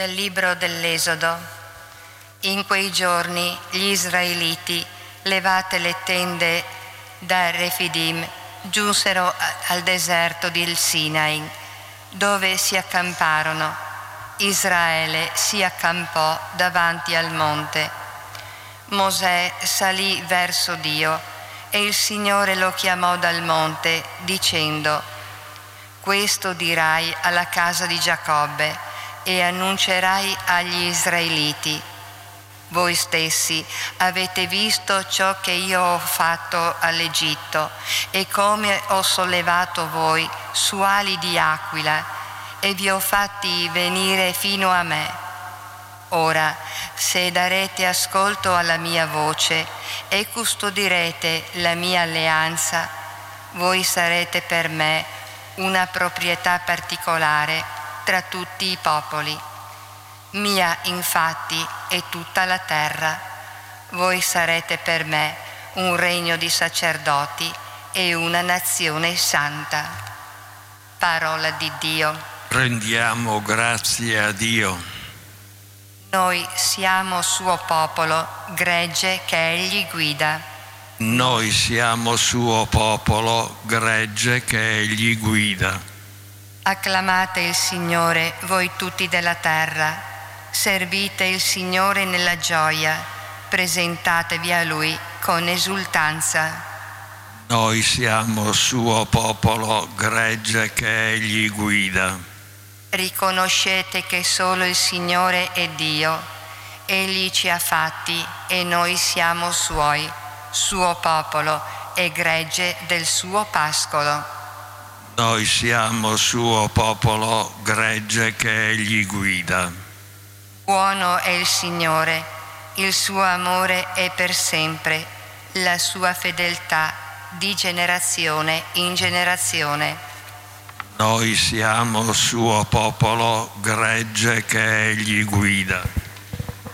Del libro dell'Esodo. In quei giorni gli israeliti, levate le tende da Refidim, giunsero al deserto di Sinai, dove si accamparono. Israele si accampò davanti al monte. Mosè salì verso Dio e il Signore lo chiamò dal monte dicendo: questo dirai alla casa di Giacobbe e annuncerai agli israeliti: voi stessi avete visto ciò che io ho fatto all'Egitto e come ho sollevato voi su ali di aquila e vi ho fatti venire fino a me. Ora, se darete ascolto alla mia voce e custodirete la mia alleanza, voi sarete per me una proprietà particolare tra tutti i popoli. Mia infatti è tutta la terra. Voi sarete per me un regno di sacerdoti e una nazione santa. Parola di Dio. Rendiamo grazie a Dio. Noi siamo suo popolo, gregge che Egli guida. Noi siamo suo popolo, gregge che Egli guida. Acclamate il Signore, voi tutti della terra. Servite il Signore nella gioia. Presentatevi a Lui con esultanza. Noi siamo suo popolo, gregge che Egli guida. Riconoscete che solo il Signore è Dio. Egli ci ha fatti e noi siamo Suoi, suo popolo e gregge del suo pascolo. Noi siamo suo popolo, gregge che Egli guida. Buono è il Signore, il suo amore è per sempre, la sua fedeltà di generazione in generazione. Noi siamo suo popolo, gregge che Egli guida.